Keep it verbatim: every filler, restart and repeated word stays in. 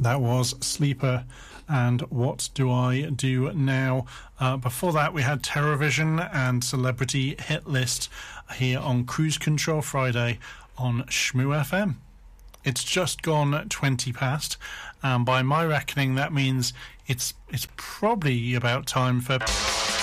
That was Sleeper and What Do I Do Now? Uh, before that, we had Terrorvision and Celebrity Hit List here on Cruise Control Friday on Shmoo F M. It's just gone twenty past, and by my reckoning, that means it's it's probably about time for...